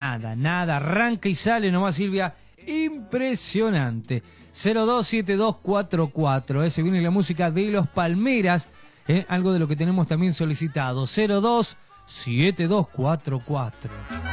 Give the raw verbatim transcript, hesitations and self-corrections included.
nada, nada, arranca y sale nomás, Silvia, impresionante. cero dos siete dos cuatro cuatro, ese viene la música de Los Palmeras, eh, algo de lo que tenemos también solicitado, cero dos siete dos cuatro cuatro.